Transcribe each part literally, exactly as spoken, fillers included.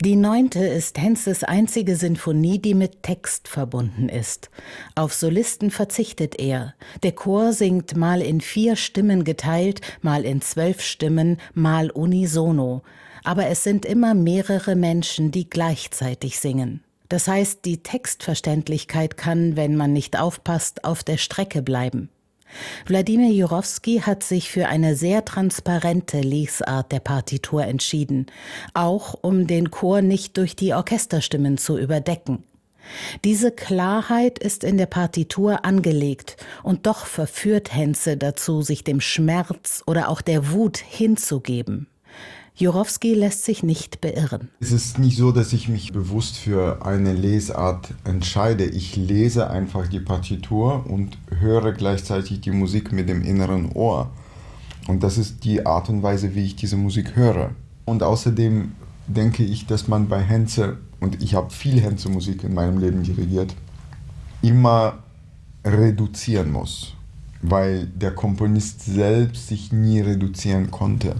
Die neunte ist Henzes einzige Sinfonie, die mit Text verbunden ist. Auf Solisten verzichtet er. Der Chor singt mal in vier Stimmen geteilt, mal in zwölf Stimmen, mal unisono. Aber es sind immer mehrere Menschen, die gleichzeitig singen. Das heißt, die Textverständlichkeit kann, wenn man nicht aufpasst, auf der Strecke bleiben. Wladimir Jurowski hat sich für eine sehr transparente Lesart der Partitur entschieden, auch um den Chor nicht durch die Orchesterstimmen zu überdecken. Diese Klarheit ist in der Partitur angelegt und doch verführt Henze dazu, sich dem Schmerz oder auch der Wut hinzugeben. Jurowski lässt sich nicht beirren. Es ist nicht so, dass ich mich bewusst für eine Lesart entscheide. Ich lese einfach die Partitur und höre gleichzeitig die Musik mit dem inneren Ohr. Und das ist die Art und Weise, wie ich diese Musik höre. Und außerdem denke ich, dass man bei Henze, und ich habe viel Henze-Musik in meinem Leben dirigiert, immer reduzieren muss, weil der Komponist selbst sich nie reduzieren konnte.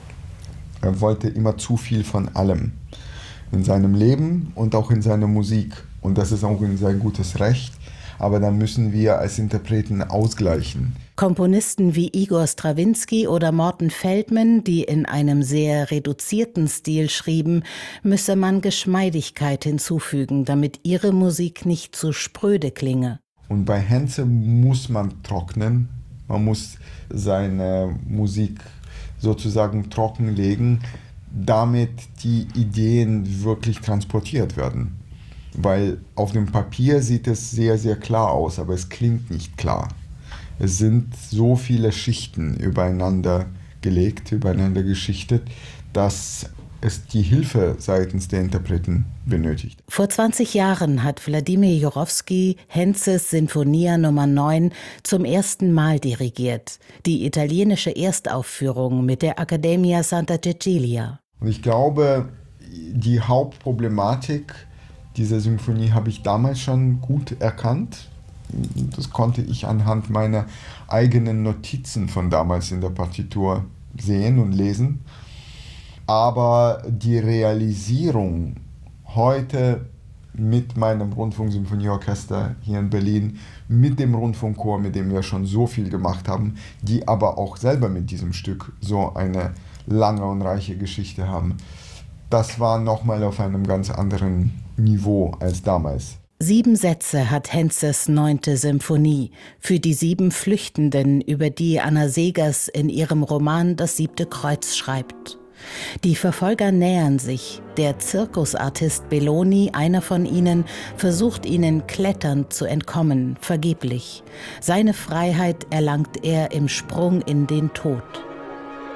Er wollte immer zu viel von allem in seinem Leben und auch in seiner Musik. Und das ist auch ein sehr gutes Recht. Aber dann müssen wir als Interpreten ausgleichen. Komponisten wie Igor Strawinski oder Morton Feldman, die in einem sehr reduzierten Stil schrieben, müsse man Geschmeidigkeit hinzufügen, damit ihre Musik nicht zu spröde klinge. Und bei Henze muss man trocknen. Man muss seine Musik sozusagen trockenlegen, damit die Ideen wirklich transportiert werden. Weil auf dem Papier sieht es sehr, sehr klar aus, aber es klingt nicht klar. Es sind so viele Schichten übereinander gelegt, übereinander geschichtet, dass es die Hilfe seitens der Interpreten benötigt. Vor zwanzig Jahren hat Wladimir Jurowski Henzes Sinfonia Nummer neun zum ersten Mal dirigiert, die italienische Erstaufführung mit der Accademia Santa Cecilia. Und ich glaube, die Hauptproblematik dieser Symphonie habe ich damals schon gut erkannt. Das konnte ich anhand meiner eigenen Notizen von damals in der Partitur sehen und lesen. Aber die Realisierung heute mit meinem Rundfunksymphonieorchester hier in Berlin, mit dem Rundfunkchor, mit dem wir schon so viel gemacht haben, die aber auch selber mit diesem Stück so eine lange und reiche Geschichte haben, das war nochmal auf einem ganz anderen Niveau als damals. Sieben Sätze hat Henzes neunte Symphonie für die sieben Flüchtenden, über die Anna Seghers in ihrem Roman Das siebte Kreuz schreibt. Die Verfolger nähern sich. Der Zirkusartist Belloni, einer von ihnen, versucht ihnen kletternd zu entkommen, vergeblich. Seine Freiheit erlangt er im Sprung in den Tod.